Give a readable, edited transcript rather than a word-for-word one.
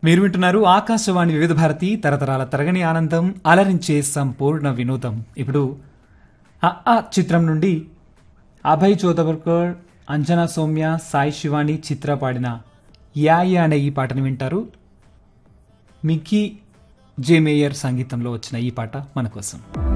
మీరు వింటున్నారు ఆకాశవాణి వివిధ భారతి తరతరాల తరగని ఆనందం అలరించే సంపూర్ణ వినోదం. ఇప్పుడు ఆ చిత్రం నుండి అభయ్ చోదవర్కర్, అంజనా సౌమ్య, సాయి శివాని చిత్ర పాడిన యా అనే ఈ పాటను వింటారు. మిక్కీ జే మేయర్ సంగీతంలో వచ్చిన ఈ పాట మన కోసం.